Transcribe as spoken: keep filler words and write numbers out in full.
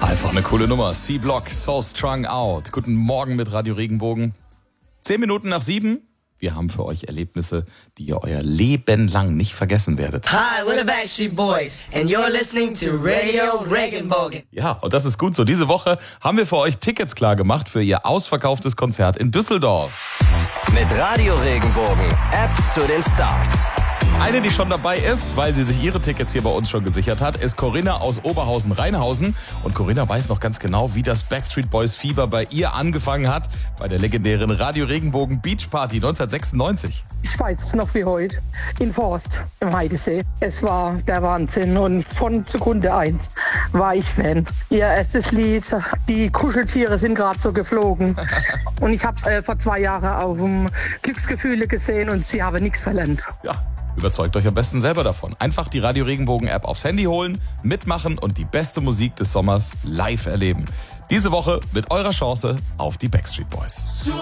Einfach eine coole Nummer. C-Block, So Strung Out. Guten Morgen mit Radio Regenbogen. Zehn Minuten nach sieben. Wir haben für euch Erlebnisse, die ihr euer Leben lang nicht vergessen werdet. Hi, we're the Backstreet Boys and you're listening to Radio Regenbogen. Ja, und das ist gut so. Diese Woche haben wir für euch Tickets klar gemacht für ihr ausverkauftes Konzert in Düsseldorf. Mit Radio Regenbogen, App zu den Stars. Eine, die schon dabei ist, weil sie sich ihre Tickets hier bei uns schon gesichert hat, ist Corinna aus Oberhausen-Rheinhausen. Und Corinna weiß noch ganz genau, wie das Backstreet Boys Fieber bei ihr angefangen hat, bei der legendären Radio Regenbogen Beach Party neunzehnhundertsechsundneunzig. Ich weiß es noch wie heute, in Forst im Heidesee. Es war der Wahnsinn und von Sekunde eins war ich Fan. Ihr erstes Lied, die Kuscheltiere sind gerade so geflogen. Und ich habe es äh, vor zwei Jahren auf dem Glücksgefühle gesehen und sie haben nichts verlernt. Ja. Überzeugt euch am besten selber davon. Einfach die Radio Regenbogen App aufs Handy holen, mitmachen und die beste Musik des Sommers live erleben. Diese Woche mit eurer Chance auf die Backstreet Boys.